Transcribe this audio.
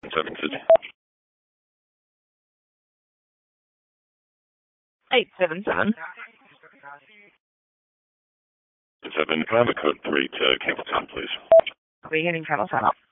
777. 877. 7, driver code 3 to Cape Town, please. Beginning travel sign up.